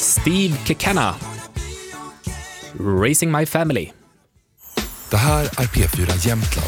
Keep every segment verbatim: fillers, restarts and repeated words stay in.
Steve Kekana, Raising My Family. Det här är P fyra Jämtland.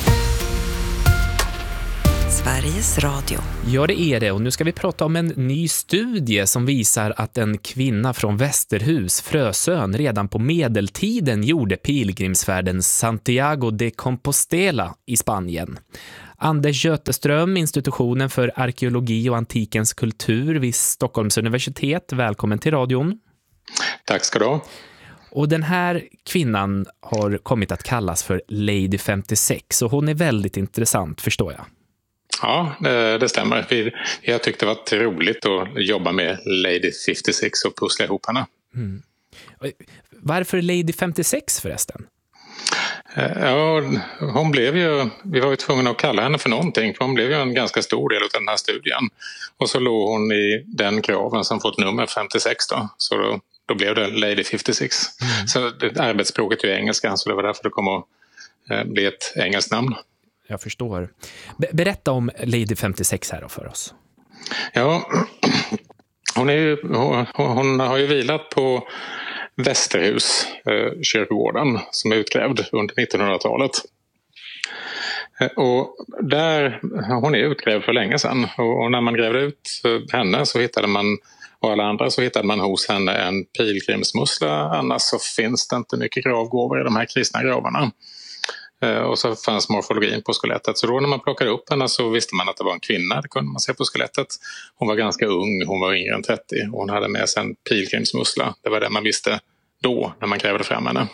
Sveriges Radio. Ja, det är det, och nu ska vi prata om en ny studie som visar att en kvinna från Västerhus, Frösön, redan på medeltiden gjorde pilgrimsfärden Santiago de Compostela i Spanien. Anders Göteström, institutionen för arkeologi och antikens kultur vid Stockholms universitet. Välkommen till radion. Tack ska du ha. Och den här kvinnan har kommit att kallas för Lady femtiosex, och hon är väldigt intressant, förstår jag. Ja, det, det stämmer. Vi, jag tyckte det var roligt att jobba med Lady femtiosex och pussla ihop henne. Mm. Varför Lady femtiosex förresten? Ja, hon blev ju, vi var ju tvungna att kalla henne för någonting, för hon blev ju en ganska stor del av den här studien. Och så låg hon i den graven som fått nummer femtiosex då, så då, då blev det Lady femtiosex. Mm. Så det, arbetsspråket är ju engelska, så det var därför det kom att eh, bli ett engelskt namn. Jag förstår. Be- berätta om Lady femtiosex här då för oss. Ja, hon, är ju, hon, hon har ju vilat på Västerhus, eh, kyrkogården, som är utgrävd under nittonhundratalet. Eh, och där, hon är utgrävd för länge sedan. Och, och när man grävde ut eh, henne så hittade man, och alla andra, så hittade man hos henne en pilgrimsmussla. Annars så finns det inte mycket gravgåvor i de här kristna gravarna. Och så fanns morfologin på skelettet. Så då när man plockade upp henne så visste man att det var en kvinna. Det kunde man se på skelettet. Hon var ganska ung, hon var yngre än trettio. Och hon hade med sig en pilgrimsmussla. Det var det man visste då när man grävde fram henne.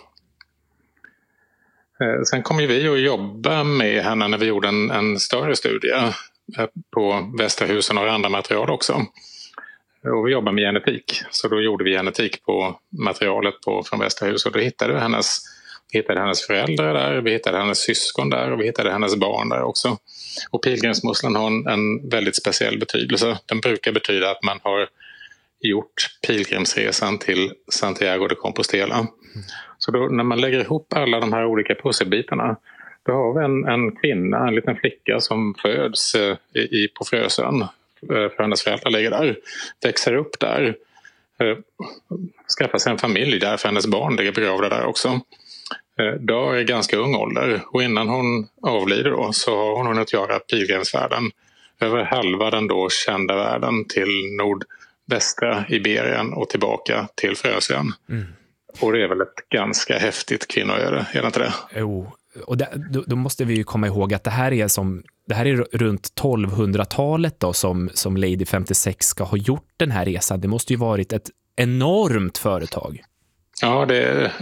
Sen kom ju vi att jobba med henne när vi gjorde en, en större studie på Västerhus och några andra material också. Och vi jobbade med genetik. Så då gjorde vi genetik på materialet på, från Västerhus. Och då hittade vi hennes... Vi hittade hennes föräldrar där, vi hittade hennes syskon där och vi hittade hennes barn där också. Och pilgrimsmusslan har en, en väldigt speciell betydelse. Den brukar betyda att man har gjort pilgrimsresan till Santiago de Compostela. Mm. Så då, när man lägger ihop alla de här olika pusselbitarna, då har vi en, en kvinna, en liten flicka som föds eh, i, på Frösön. För hennes föräldrar ligger där, växer upp där, eh, skaffar sig en familj där, för hennes barn ligger begravda där också. Dör i ganska ung ålder, och innan hon avlider då så har hon hunnit göra pilgrimsfärden över halva den då kända världen till nordvästra Iberien och tillbaka till Frösön. Mm. Och det är väl ett ganska häftigt kvinnoöde, är det inte det? Jo, och det, då, då måste vi ju komma ihåg att det här är som det här är runt tolvhundratalet då som, som Lady femtiosex ska ha gjort den här resan. Det måste ju varit ett enormt företag. Ja, det är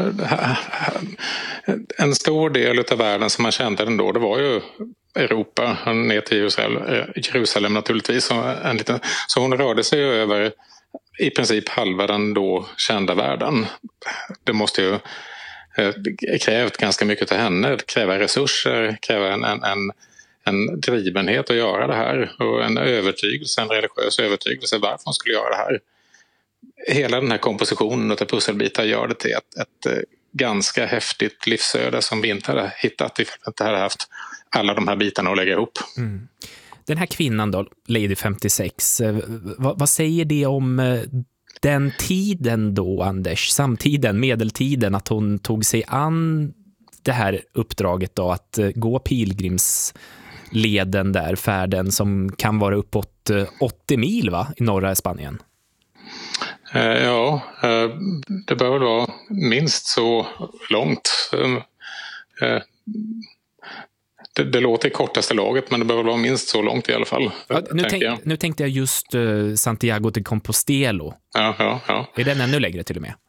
en stor del av världen som man kände den då, det var ju Europa, ner till Jerusalem, Jerusalem naturligtvis. En liten, så hon rörde sig över i princip halva den då kända världen. Det måste ju krävt ganska mycket av henne, kräva resurser, kräva en, en, en, en drivenhet att göra det här och en övertygelse, en religiös övertygelse varför hon skulle göra det här. Hela den här kompositionen av pusselbitar gör det till ett, ett ganska häftigt livsöde som vi inte hade hittat ifall vi inte hade haft alla de här bitarna att lägga ihop. Mm. Den här kvinnan då, Lady femtiosex, vad, vad säger det om den tiden då, Anders? Samtiden, medeltiden, att hon tog sig an det här uppdraget då, att gå pilgrimsleden där, färden som kan vara uppåt åttio mil va, i norra Spanien? Ja, det bör väl vara minst så långt. Det, det låter i kortaste laget, men det bör väl vara minst så långt i alla fall. Ja, nu, tänk, jag. nu tänkte jag just uh, Santiago de Compostela. Ja, ja, ja. Är den ännu längre till och med?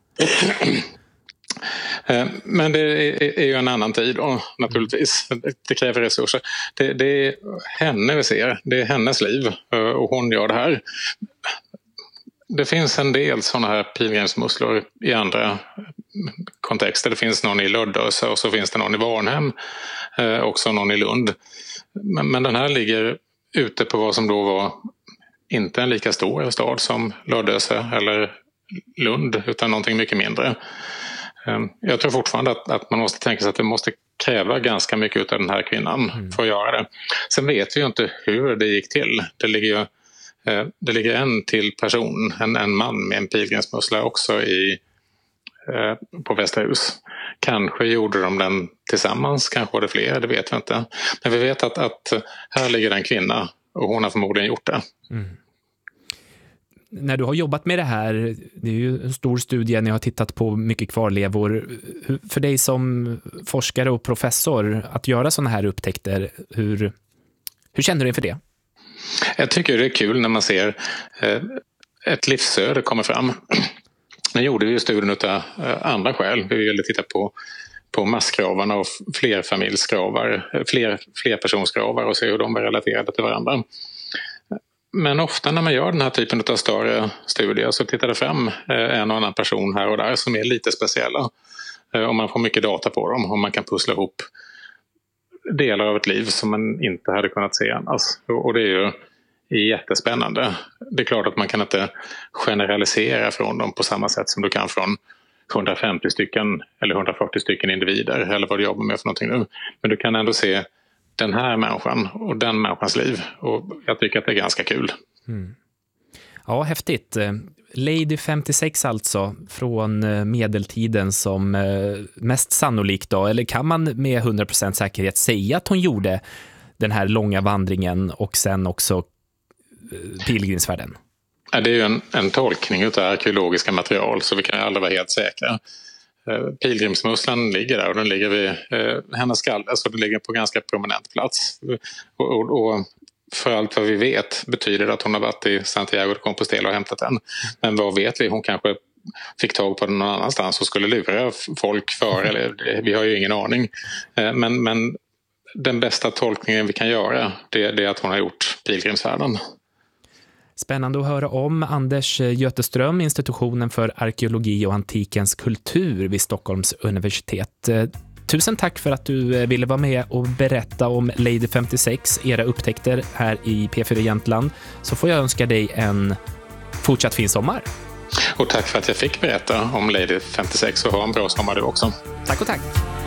Men det är, är ju en annan tid då, naturligtvis. Det, det kräver resurser. Det, det är henne vi ser, det är hennes liv och hon gör det här. Det finns en del sådana här pilgrimsmusslor i andra kontexter. Det finns någon i Lödöse och så finns det någon i Varnhem, eh, också någon i Lund. Men, men den här ligger ute på vad som då var inte en lika stor stad som Lödöse eller Lund, utan någonting mycket mindre. Eh, jag tror fortfarande att, att man måste tänka sig att det måste kräva ganska mycket av den här kvinnan mm. för att göra det. Sen vet vi ju inte hur det gick till. Det ligger ju Det ligger en till person, en, en man med en pilgrimsmussla också i, på Västerhus. Kanske gjorde de den tillsammans, kanske var det fler, det vet vi inte. Men vi vet att, att här ligger en kvinna och hon har förmodligen gjort det. Mm. När du har jobbat med det här, det är ju en stor studie, ni har tittat på mycket kvarlevor. För dig som forskare och professor att göra sådana här upptäckter, hur, hur känner du inför det? Jag tycker det är kul när man ser ett livsöde komma fram. Nu gjorde vi ju studien av andra skäl. Vi ville titta på, på massgravarna och flerfamiljsgravar, fler, flerpersonsgravar och se hur de är relaterade till varandra. Men ofta när man gör den här typen av större studier så tittar det fram en och annan person här och där som är lite speciella. Om man får mycket data på dem och man kan pussla ihop delar av ett liv som man inte hade kunnat se annars. Och det är ju jättespännande. Det är klart att man kan inte generalisera från dem på samma sätt som du kan från hundrafemtio stycken eller hundrafyrtio stycken individer eller vad du jobbar med för någonting nu. Men du kan ändå se den här människan och den människans liv. Och jag tycker att det är ganska kul. Mm. Ja, häftigt. Lady femtiosex alltså, från medeltiden som mest sannolikt då. Eller kan man med hundra procent säkerhet säga att hon gjorde den här långa vandringen och sen också pilgrimsfärden? Ja, det är ju en, en tolkning av arkeologiska material så vi kan aldrig vara helt säkra. Pilgrimsmusslan ligger där och den ligger vid eh, hennes skalle, så den ligger på ganska prominent plats. Och, och, och för allt vad vi vet betyder det att hon har varit i Santiago de Compostela och hämtat den. Men vad vet vi? Hon kanske fick tag på den någon annanstans och skulle lura folk för, eller vi har ju ingen aning. Eh, men, men den bästa tolkningen vi kan göra det, det är att hon har gjort pilgrimsfärden. Spännande att höra om. Anders Göteström, Institutionen för arkeologi och antikens kultur vid Stockholms universitet. Tusen tack för att du ville vara med och berätta om Lady femtiosex, era upptäckter här i P fyra Jämtland. Så får jag önska dig en fortsatt fin sommar. Och tack för att jag fick berätta om Lady femtiosex och ha en bra sommar du också. Tack och tack.